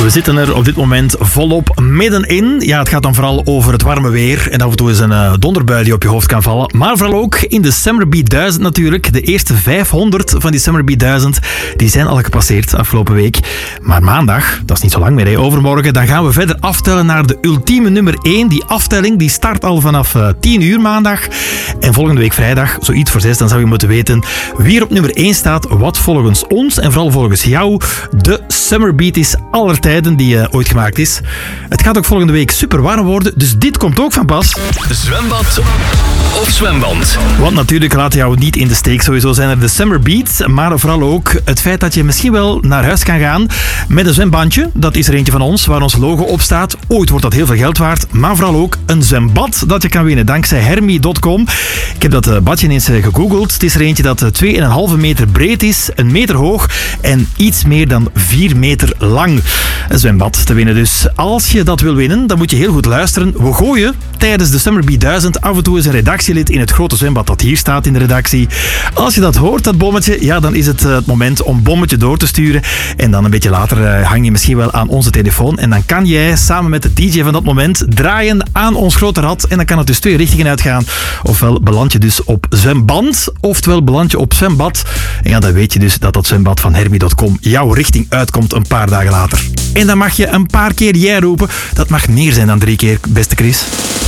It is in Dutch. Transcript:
We zitten er op dit moment volop middenin. Ja, het gaat dan vooral over het warme weer. En af en toe is een donderbui die op je hoofd kan vallen. Maar vooral ook in de Summer Beat 1000 natuurlijk. De eerste 500 van die Summer Beat 1000 die zijn al gepasseerd afgelopen week. Maar maandag, dat is niet zo lang meer, overmorgen, dan gaan we verder aftellen naar de ultieme nummer 1. Die aftelling die start al vanaf 10 uur maandag. En volgende week vrijdag, zoiets voor 6, dan zou je moeten weten wie er op nummer 1 staat. Wat volgens ons en vooral volgens jou de Summer Beat is aller tijden die ooit gemaakt is. Het gaat ook volgende week super warm worden, dus dit komt ook van pas. Zwembad of zwemband? Want natuurlijk laat jou niet in de steek. Sowieso zijn er de Summer Beats, maar vooral ook het feit dat je misschien wel naar huis kan gaan met een zwembandje. Dat is er eentje van ons, waar ons logo op staat. Ooit wordt dat heel veel geld waard, maar vooral ook een zwembad dat je kan winnen dankzij Hermie.com. Ik heb dat badje eens gegoogeld. Het is er eentje dat 2,5 meter breed is, 1 meter hoog en iets meer dan 4 meter lang. Een zwembad te winnen dus. Als je dat wil winnen, dan moet je heel goed luisteren. We gooien tijdens de Summer Beat 1000 af en toe eens een redactielid in het grote zwembad dat hier staat in de redactie. Als je dat hoort, dat bommetje, ja, dan is het het moment om bommetje door te sturen. En dan een beetje later hang je misschien wel aan onze telefoon. En dan kan jij samen met de DJ van dat moment draaien aan ons grote rad. En dan kan het dus 2 richtingen uitgaan. Ofwel beland je dus op zwemband, oftewel beland je op zwembad. En ja, dan weet je dus dat dat zwembad van Hermie.com jouw richting uitkomt een paar dagen later. En dan mag je een paar keer jij roepen. Dat mag meer zijn dan 3 keer, beste Chris.